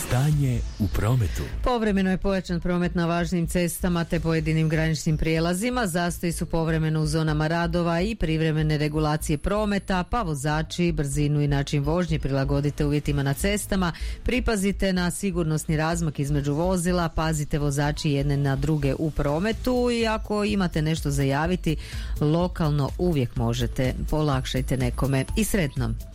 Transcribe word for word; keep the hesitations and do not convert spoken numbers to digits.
Stanje u prometu. Povremeno je pojačan promet na važnim cestama te pojedinim graničnim prijelazima. Zastoji su povremeno u zonama radova i privremene regulacije prometa, pa vozači brzinu i način vožnje prilagodite uvjetima na cestama. Pripazite na sigurnosni razmak između vozila, pazite vozači jedne na druge u prometu i ako imate nešto za javiti, lokalno uvijek možete. Polakšajte nekome i sretno.